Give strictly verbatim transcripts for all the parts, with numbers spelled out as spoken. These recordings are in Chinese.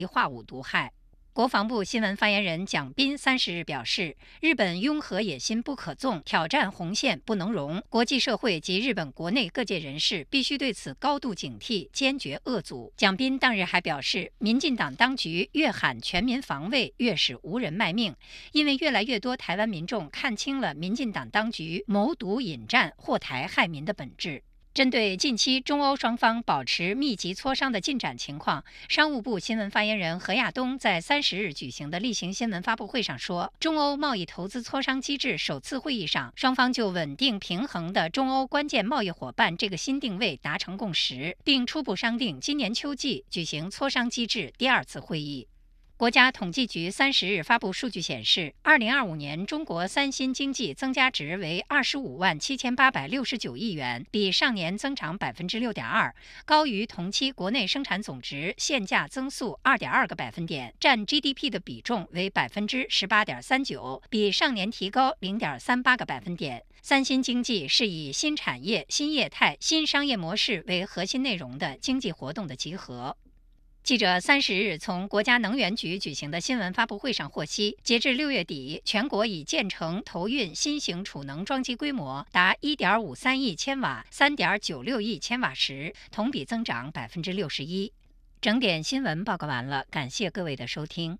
化武毒害。国防部新闻发言人蒋斌三十日表示，日本拥核野心不可纵，挑战红线不能容，国际社会及日本国内各界人士必须对此高度警惕，坚决遏阻。蒋斌当日还表示，民进党当局越喊全民防卫，越使无人卖命，因为越来越多台湾民众看清了民进党当局谋独引战、祸台害民的本质。针对近期中欧双方保持密集磋商的进展情况，商务部新闻发言人何亚东在三十日举行的例行新闻发布会上说，中欧贸易投资磋商机制首次会议上，双方就稳定平衡的中欧关键贸易伙伴这个新定位达成共识，并初步商定今年秋季举行磋商机制第二次会议。国家统计局三十日发布数据显示，二零二五年中国三新经济增加值为二十五万七千八百六十九亿元，比上年增长百分之六点二，高于同期国内生产总值现价增速二点二个百分点，占 G D P 的比重为百分之十八点三九，比上年提高零点三八个百分点。三新经济是以新产业、新业态、新商业模式为核心内容的经济活动的集合。记者三十日从国家能源局举行的新闻发布会上获悉，截至六月底，全国已建成投运新型储能装机规模达 一点五三亿千瓦、三点九六亿千瓦时，同比增长百分之六十一。整点新闻报告完了，感谢各位的收听。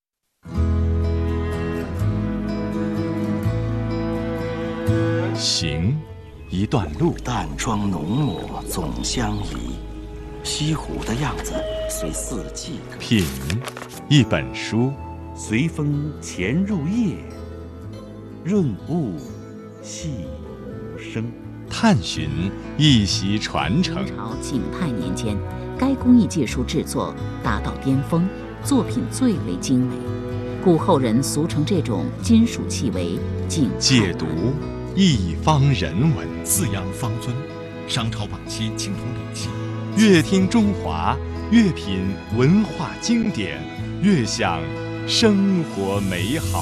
行，一段路， 淡妆浓抹总相宜。西湖的样子随四季。 品，一本书， 随风潜入夜，润物细无声。 探寻，一袭传承。 明朝景泰年间，该工艺技术制作达到巅峰，作品最为精美，故后人俗称这种金属器为景泰。 解读，一方人文。 四羊方尊，商朝晚期青铜礼器。 越听中华，越品文化经典，越享生活美好。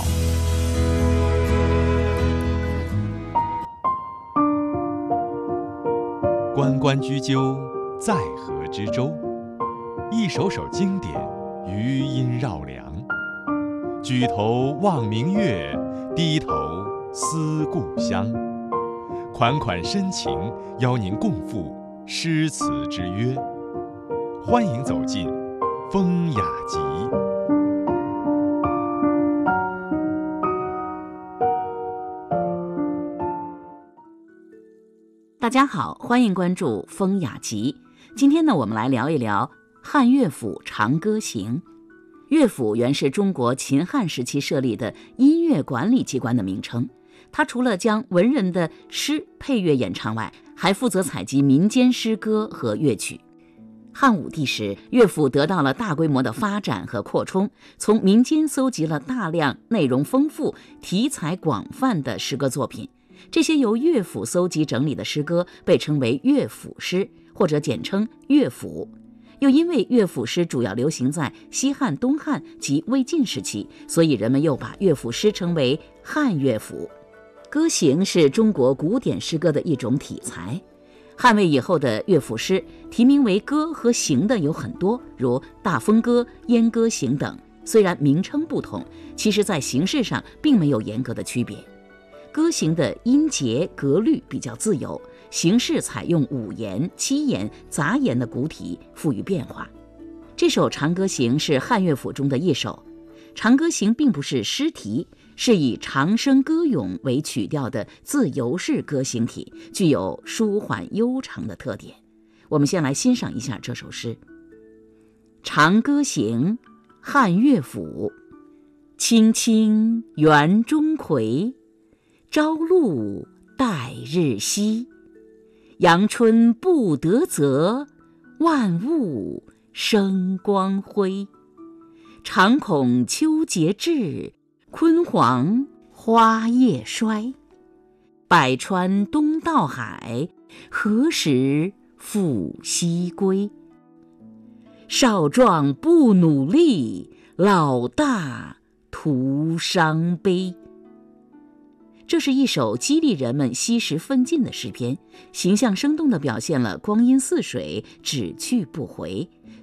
关关雎鸠，在河之洲。一首首经典，余音绕梁。举头望明月，低头思故乡。款款深情，邀您共赴诗词之约。欢迎走进风雅集。 大家好，欢迎关注风雅集。今天呢，我们来聊一聊汉乐府《长歌行》。乐府原是中国秦汉时期设立的音乐管理机关的名称。它除了将文人的诗配乐演唱外，还负责采集民间诗歌和乐曲。汉武帝时，乐府得到了大规模的发展和扩充，从民间搜集了大量内容丰富、题材广泛的诗歌作品。这些由乐府搜集整理的诗歌被称为乐府诗，或者简称乐府。又因为乐府诗主要流行在西汉、东汉及魏晋时期，所以人们又把乐府诗称为汉乐府。歌行是中国古典诗歌的一种体裁。汉魏以后的乐府诗题名为歌和行的有很多，如大风歌、燕歌行等。虽然名称不同，其实在形式上并没有严格的区别。歌行的音节格律比较自由，形式采用五言、七言、杂言的古体，富于变化。这首《长歌行》是汉乐府中的一首。《长歌行》并不是诗题，是以长声歌咏为曲调的自由式歌行体，具有舒缓悠长的特点。我们先来欣赏一下这首诗。《长歌行》汉乐府，青青园中葵，朝露待日晞。阳春布德泽，万物生光辉。常恐秋节至，焜黄花叶衰。百川东到海，何时复西归？少壮不努力，老大徒伤悲。这是一首激励人们惜时奋进的诗篇，形象生动地表现了光阴似水，只去不回，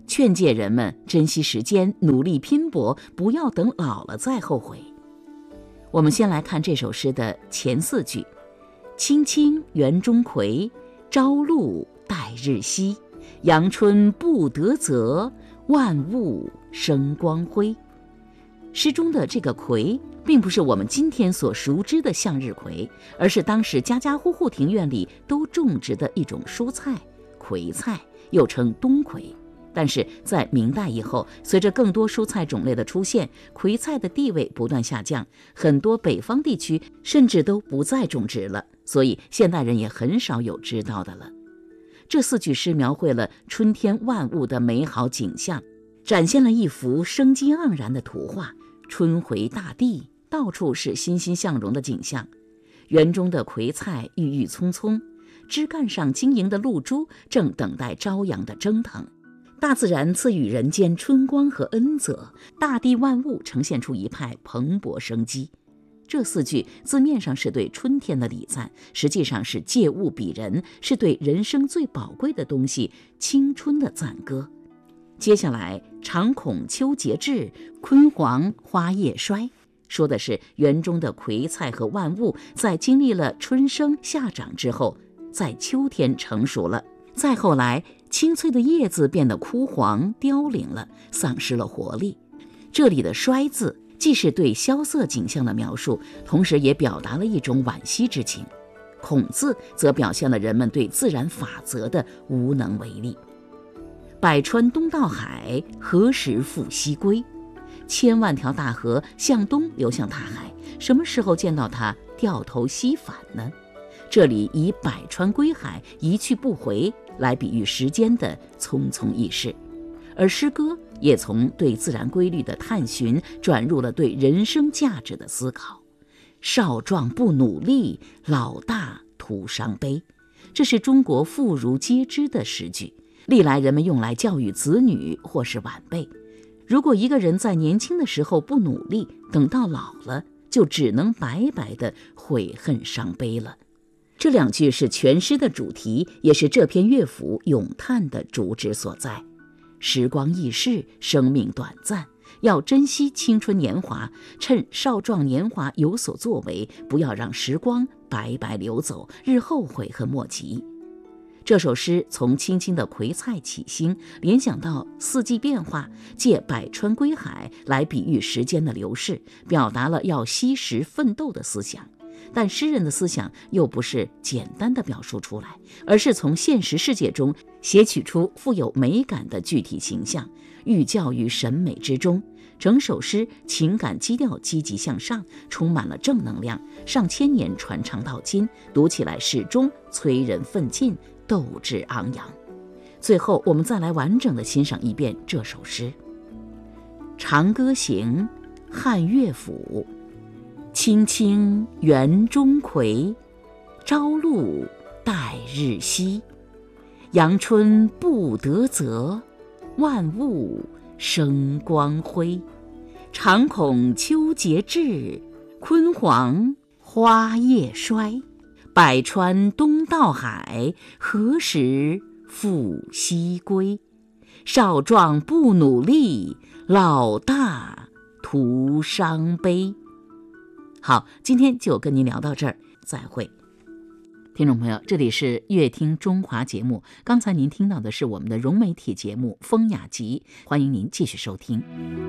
劝诫人们珍惜时间，努力拼搏，不要等老了再后悔。我们先来看这首诗的前四句：青青园中葵，朝露待日晞。阳春布德泽，万物生光辉。诗中的这个葵并不是我们今天所熟知的向日葵，而是当时家家户户庭院里都种植的一种蔬菜，葵菜，又称冬葵。但是在明代以后，随着更多蔬菜种类的出现，葵菜的地位不断下降，很多北方地区甚至都不再种植了，所以现代人也很少有知道的了。这四句诗描绘了春天万物的美好景象，展现了一幅生机盎然的图画。春回大地，到处是欣欣向荣的景象。园中的葵菜郁郁葱葱，枝干上晶莹的露珠正等待朝阳的蒸腾。大自然赐予人间春光和恩泽，大地万物呈现出一派蓬勃生机。这四句字面上是对春天的礼赞，实际上是借物比人，是对人生最宝贵的东西青春的赞歌。接下来，常恐秋节至，昆黄花叶衰，说的是园中的葵菜和万物在经历了春生夏长之后，在秋天成熟了。再后来，青翠的叶子变得枯黄凋零了，丧失了活力。这里的衰字既是对萧瑟景象的描述，同时也表达了一种惋惜之情。恐字则表现了人们对自然法则的无能为力。百川东到海，何时复西归？千万条大河向东流向大海，什么时候见到它掉头西返呢？这里以百川归海，一去不回来比喻时间的匆匆易逝，而诗歌也从对自然规律的探寻转入了对人生价值的思考。少壮不努力，老大徒伤悲，这是中国妇孺皆知的诗句，历来人们用来教育子女或是晚辈。如果一个人在年轻的时候不努力，等到老了就只能白白的悔恨伤悲了。这两句是全诗的主题，也是这篇乐府咏叹的主旨所在。时光易逝，生命短暂，要珍惜青春年华，趁少壮年华有所作为，不要让时光白白流走，日后悔恨莫及。这首诗从青青的葵菜起兴，联想到四季变化，借百川归海来比喻时间的流逝，表达了要惜时奋斗的思想。但诗人的思想又不是简单的表述出来，而是从现实世界中写取出富有美感的具体形象，寓教于审美之中。整首诗情感基调积极向上，充满了正能量，上千年传唱到今，读起来始终催人奋进，斗志昂扬。最后，我们再来完整的欣赏一遍这首诗。《长歌行》，汉乐府。青青园中葵，朝露待日晞。阳春布德泽，万物生光辉。常恐秋节至，昆黄花叶衰。百川东到海，何时复西归？少壮不努力，老大徒伤悲。好，今天就跟您聊到这儿，再会。听众朋友，这里是乐听中华节目，刚才您听到的是我们的融媒体节目《风雅集》，欢迎您继续收听。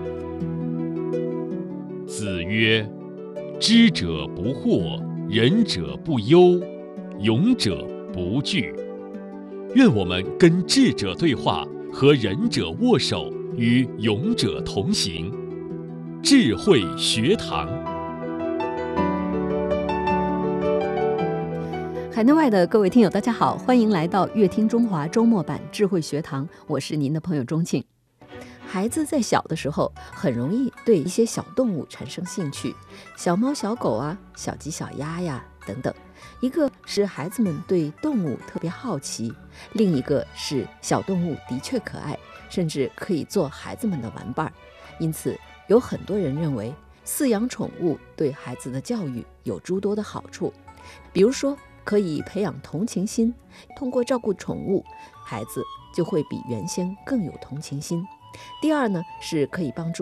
子曰：知者不惑，仁者不忧，勇者不惧。愿我们跟智者对话，和仁者握手，与勇者同行。智慧学堂。 海内外的各位听友大家好，欢迎来到乐听中华周末版智慧学堂，我是您的朋友钟庆。孩子在小的时候很容易对一些小动物产生兴趣，小猫小狗啊，小鸡小鸭呀等等。一个是孩子们对动物特别好奇，另一个是小动物的确可爱，甚至可以做孩子们的玩伴。因此有很多人认为饲养宠物对孩子的教育有诸多的好处，比如说可以培养同情心，通过照顾宠物孩子就会比原先更有同情心。第二呢，是可以帮助